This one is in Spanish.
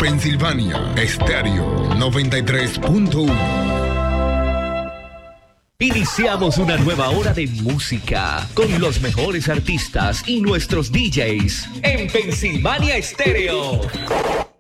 Pensilvania Estéreo 93.1. Iniciamos una nueva hora de música con los mejores artistas y nuestros DJs en Pensilvania Estéreo.